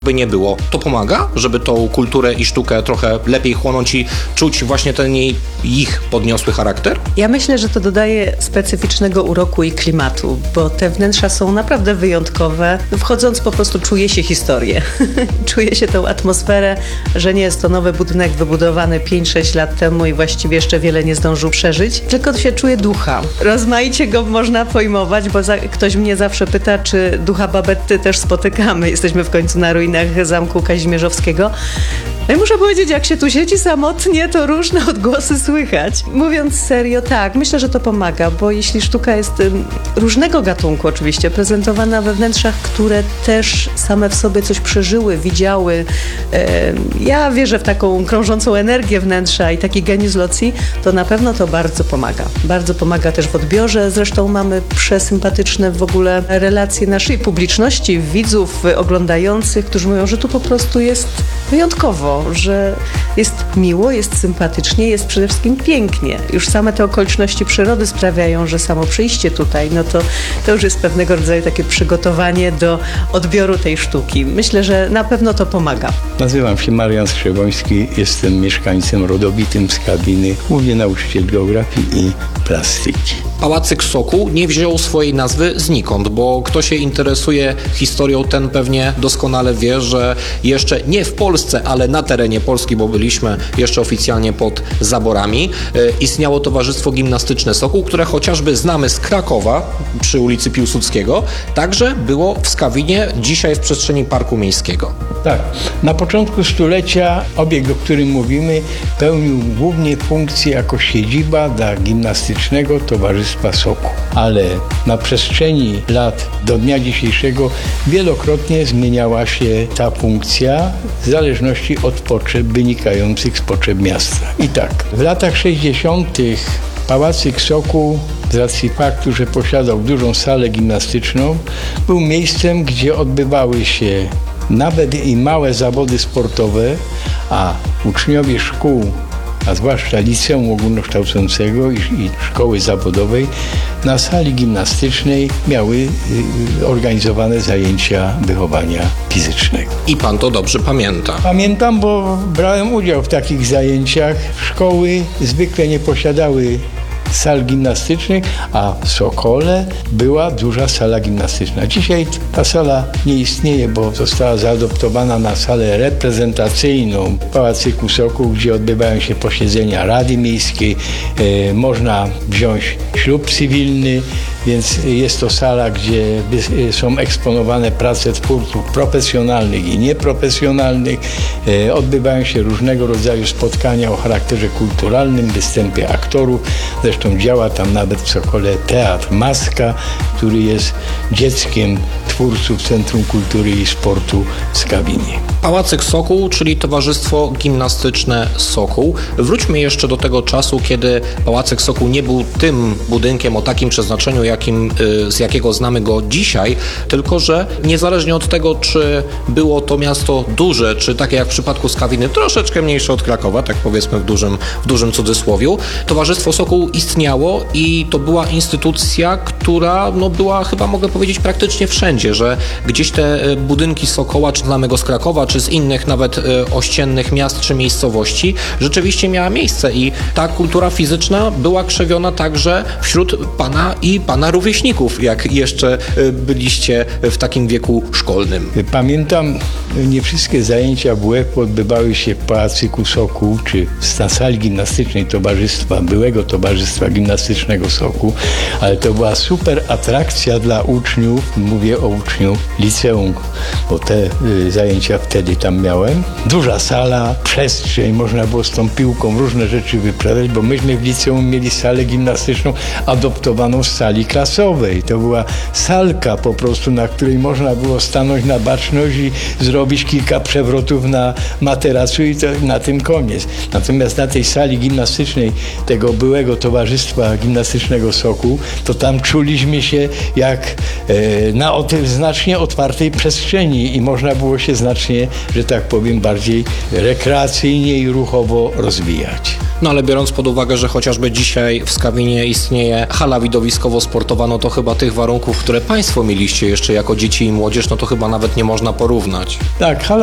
by nie było. To pomaga, żeby tą kulturę i sztukę trochę lepiej chłonąć i czuć właśnie ten ich podniosły charakter? Ja myślę, że to dodaje specyficznego uroku i klimatu, bo te wnętrza są naprawdę wyjątkowe. Wchodząc po prostu czuje się historię. Czuje się tą atmosferę, że nie jest to nowy budynek wybudowany 5-6 lat temu i właściwie jeszcze wiele nie zdążył przeżyć, tylko się czuje ducha. Rozmaicie go można pojmować, bo ktoś mnie zawsze pyta, czy ducha Babetty też spotykamy. Jesteśmy w końcu na ruinach Zamku Kazimierzowskiego. No i muszę powiedzieć, jak się tu siedzi samotnie, to różne odgłosy słychać. Mówiąc serio, tak, myślę, że to pomaga, bo jeśli sztuka jest różnego gatunku oczywiście, prezentowana we wnętrzach, które też same w sobie coś przeżyły, widziały. Ja wierzę w taką krążącą energię wnętrza i taki geniusz loci, to na pewno to bardzo pomaga. Bardzo pomaga też w odbiorze. Zresztą mamy przesympatyczne w ogóle relacje naszej publiczności, widzów oglądających, którzy mówią, że tu po prostu jest wyjątkowo, że jest miło, jest sympatycznie, jest przede wszystkim pięknie. Już same te okoliczności przyrody sprawiają, że samo przyjście tutaj, no to już jest pewnego rodzaju takie przygotowanie do odbioru tej sztuki. Myślę, że na pewno to pomaga. Nazywam się Marian Skrzywoński, jestem mieszkańcem rodowitym z Kabiny, głównie nauczyciel geografii i plastyki. Pałacyk Sokół nie wziął swojej nazwy znikąd, bo kto się interesuje historią, ten pewnie doskonale wie, że jeszcze nie w Polsce, ale na terenie Polski, bo byliśmy jeszcze oficjalnie pod zaborami, istniało Towarzystwo Gimnastyczne Sokół, które chociażby znamy z Krakowa przy ulicy Piłsudskiego, także było w Skawinie, dzisiaj w przestrzeni Parku Miejskiego. Tak, na początku stulecia obiekt, o którym mówimy, pełnił głównie funkcję jako siedziba dla Gimnastycznego Towarzystwa Sokół, ale na przestrzeni lat do dnia dzisiejszego wielokrotnie zmieniała się ta funkcja w zależności od potrzeb wynikających z potrzeb miasta. I tak, w latach 60. Pałacyk Sokół z racji faktu, że posiadał dużą salę gimnastyczną, był miejscem, gdzie odbywały się nawet i małe zawody sportowe, a uczniowie szkół, a zwłaszcza liceum ogólnokształcącego i szkoły zawodowej, na sali gimnastycznej miały organizowane zajęcia wychowania fizycznego. I pan to dobrze pamięta. Pamiętam, bo brałem udział w takich zajęciach. Szkoły zwykle nie posiadały sal gimnastycznych, a w Sokole była duża sala gimnastyczna. Dzisiaj ta sala nie istnieje, bo została zaadoptowana na salę reprezentacyjną w Pałacyku Sokół, gdzie odbywają się posiedzenia Rady Miejskiej. Można wziąć ślub cywilny, więc jest to sala, gdzie są eksponowane prace twórców profesjonalnych i nieprofesjonalnych. Odbywają się różnego rodzaju spotkania o charakterze kulturalnym, występy aktorów. Zresztą działa tam nawet w Sokole Teatr Maska, który jest dzieckiem twórców Centrum Kultury i Sportu w Skawinie. Pałacyk Sokół, czyli Towarzystwo Gimnastyczne Sokół. Wróćmy jeszcze do tego czasu, kiedy Pałacyk Sokół nie był tym budynkiem o takim przeznaczeniu, z jakiego znamy go dzisiaj, tylko że niezależnie od tego, czy było to miasto duże, czy takie jak w przypadku Skawiny, troszeczkę mniejsze od Krakowa, tak powiedzmy w dużym cudzysłowiu, Towarzystwo Sokół istniało i to była instytucja, która była chyba, mogę powiedzieć, praktycznie wszędzie, że gdzieś te budynki Sokoła, czy znamy go z Krakowa, czy z innych nawet ościennych miast czy miejscowości, rzeczywiście miała miejsce i ta kultura fizyczna była krzewiona także wśród pana rówieśników, jak jeszcze byliście w takim wieku szkolnym. Pamiętam, nie wszystkie zajęcia WF odbywały się w Pałacyku Sokół, czy na sali gimnastycznej byłego Towarzystwa Gimnastycznego Sokół, ale to była super atrakcja dla uczniów, mówię o uczniów liceum, bo te zajęcia wtedy tam miałem. Duża sala, przestrzeń, można było z tą piłką różne rzeczy wyprawiać, bo myśmy w liceum mieli salę gimnastyczną adoptowaną z sali klasowej. To była salka po prostu, na której można było stanąć na baczność i zrobić kilka przewrotów na materacu i to na tym koniec. Natomiast na tej sali gimnastycznej tego byłego Towarzystwa Gimnastycznego Sokół, to tam czuliśmy się jak na znacznie otwartej przestrzeni i można było się znacznie, że tak powiem, bardziej rekreacyjnie i ruchowo rozwijać. No ale biorąc pod uwagę, że chociażby dzisiaj w Skawinie istnieje hala widowiskowo-sportowa, sportowa, no to chyba tych warunków, które Państwo mieliście jeszcze jako dzieci i młodzież, no to chyba nawet nie można porównać. Tak, hala